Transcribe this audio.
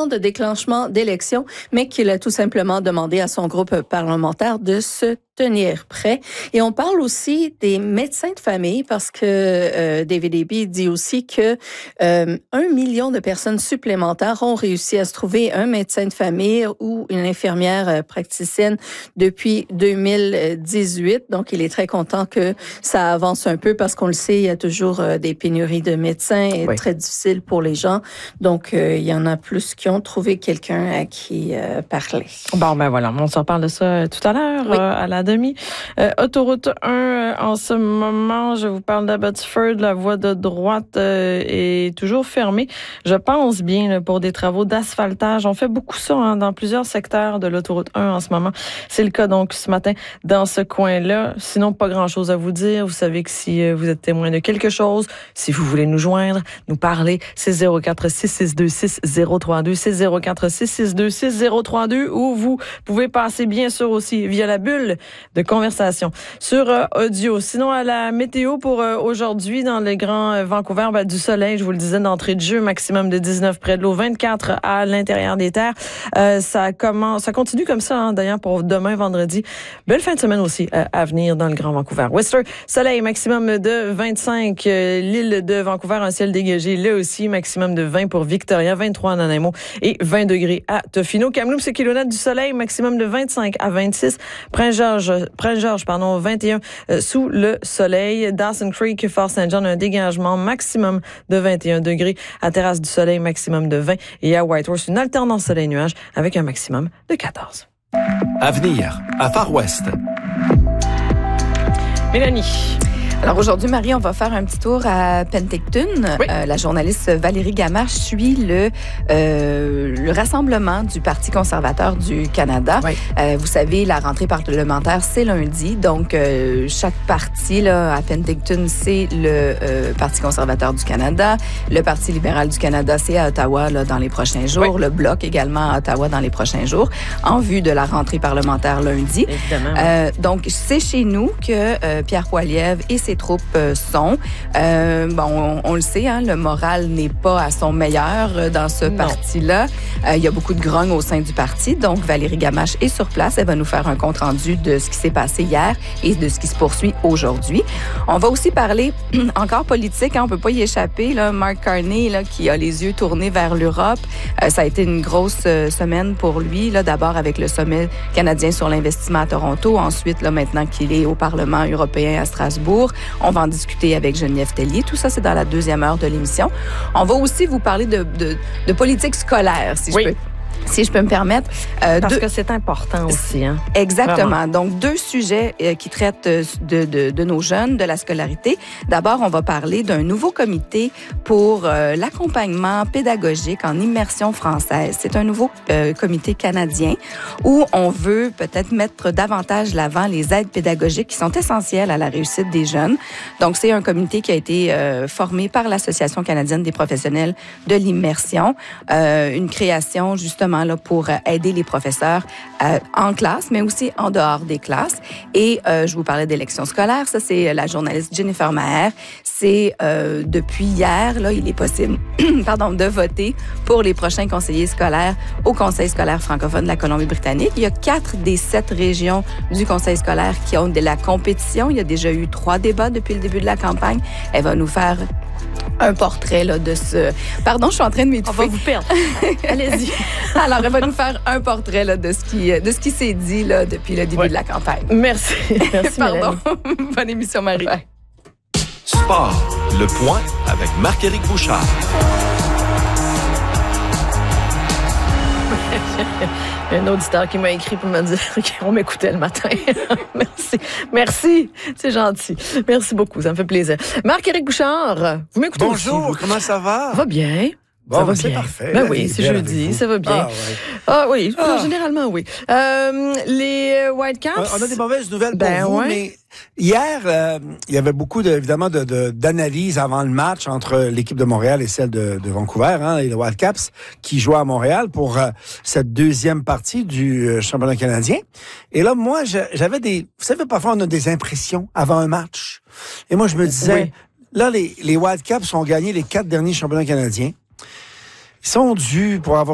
raison de déclenchement d'élections, mais qu'il a tout simplement demandé à son groupe parlementaire de se tenir prêt. Et on parle aussi des médecins de famille parce que David Eby dit aussi que 1 million de personnes supplémentaires ont réussi à se trouver un médecin de famille ou une infirmière praticienne depuis 2018. Donc, il est très content que ça avance un peu parce qu'on le sait, il y a toujours des pénuries de médecins et très difficile pour les gens. Donc, il y en a plus qui ont trouvé quelqu'un à qui parler. Bon, ben voilà, on s'en parle de ça tout à l'heure à la demi. Autoroute 1, en ce moment, je vous parle d'Abbotsford. La voie de droite est toujours fermée. Je pense bien là, pour des travaux d'asphaltage. On fait beaucoup ça dans plusieurs secteurs de l'autoroute 1 en ce moment. C'est le cas donc ce matin dans ce coin-là. Sinon, pas grand-chose à vous dire. Vous savez que si vous êtes témoin de quelque chose, si vous voulez nous joindre, nous parler, c'est 04-662-6032. C'est 04-662-6032 où vous pouvez passer bien sûr aussi via la bulle de conversation sur audio. Sinon, à la météo pour aujourd'hui dans le Grand Vancouver, du soleil, je vous le disais, d'entrée de jeu, maximum de 19 près de l'eau, 24 à l'intérieur des terres. Ça continue comme ça, d'ailleurs, pour demain, vendredi. Belle fin de semaine aussi à venir dans le Grand Vancouver. Whistler, soleil, maximum de 25. L'île de Vancouver, un ciel dégagé, là aussi, maximum de 20 pour Victoria, 23 à Nanaimo et 20 degrés à Tofino. Kamloops, c'est kilomètres du soleil, maximum de 25 à 26. Prince-Georges, 21 sous le soleil. Dawson Creek, Fort St. John, un dégagement maximum de 21 degrés. À Terrasse du Soleil, maximum de 20. Et à Whitehorse, une alternance soleil-nuage avec un maximum de 14. Avenir, à Far West. Mélanie. Alors aujourd'hui, Marie, on va faire un petit tour à Penticton. Oui. La journaliste Valérie Gamache suit le rassemblement du Parti conservateur du Canada. Oui. Vous savez, la rentrée parlementaire, c'est lundi. Donc, chaque parti là, à Penticton, c'est le Parti conservateur du Canada. Le Parti libéral du Canada, c'est à Ottawa là, dans les prochains jours. Oui. Le Bloc également à Ottawa dans les prochains jours, en vue de la rentrée parlementaire lundi. Évidemment. Donc, c'est chez nous que Pierre Poilievre et ses troupes sont. On le sait, le moral n'est pas à son meilleur dans ce parti-là. Il y a beaucoup de grogne au sein du parti. Donc, Valérie Gamache est sur place. Elle va nous faire un compte-rendu de ce qui s'est passé hier et de ce qui se poursuit aujourd'hui. On va aussi parler encore politique. On ne peut pas y échapper. Là, Mark Carney, là, qui a les yeux tournés vers l'Europe. Ça a été une grosse semaine pour lui. Là, d'abord avec le sommet canadien sur l'investissement à Toronto. Ensuite, là, maintenant qu'il est au Parlement européen à Strasbourg. On va en discuter avec Geneviève Tellier. Tout ça, c'est dans la deuxième heure de l'émission. On va aussi vous parler de politique scolaire, si je peux me permettre. Parce que c'est important aussi. Exactement. Vraiment. Donc, 2 sujets qui traitent de nos jeunes, de la scolarité. D'abord, on va parler d'un nouveau comité pour l'accompagnement pédagogique en immersion française. C'est un nouveau comité canadien où on veut peut-être mettre davantage l'avant les aides pédagogiques qui sont essentielles à la réussite des jeunes. Donc, c'est un comité qui a été formé par l'Association canadienne des professionnels de l'immersion. Une création, justement, là, pour aider les professeurs en classe, mais aussi en dehors des classes. Et je vous parlais d'élections scolaires. Ça, c'est la journaliste Jennifer Maher. C'est depuis hier, là, il est possible de voter pour les prochains conseillers scolaires au Conseil scolaire francophone de la Colombie-Britannique. Il y a 4 des 7 régions du Conseil scolaire qui ont de la compétition. Il y a déjà eu 3 débats depuis le début de la campagne. Elle va nous faire un portrait là, de ce... Pardon, je suis en train de m'étouffer. On va vous perdre. Allez-y. Alors, elle va nous faire un portrait là, de ce qui s'est dit là, depuis le début de la campagne. Merci. Merci, Pardon. Bonne émission, Marie. Bye. Sport, le point avec Marc-Éric Bouchard. Il y a un auditeur qui m'a écrit pour me dire qu'on m'écoutait le matin. Merci. C'est gentil. Merci beaucoup. Ça me fait plaisir. Marc-Éric Bouchard, vous m'écoutez aussi? Bonjour, comment ça va? Va bien. Bon, ça va c'est bien. parfait. Ben oui, c'est jeudi, ça va bien. Oui, généralement, oui. Les Whitecaps... On a des mauvaises nouvelles pour vous, mais hier, il y avait beaucoup, évidemment, d'analyses avant le match entre l'équipe de Montréal et celle de Vancouver, les Whitecaps, qui jouaient à Montréal pour cette deuxième partie du championnat canadien. Et là, moi, j'avais des... Vous savez, parfois, on a des impressions avant un match. Et moi, je me disais, là, les Whitecaps ont gagné les 4 derniers championnats canadiens. Ils sont dus pour avoir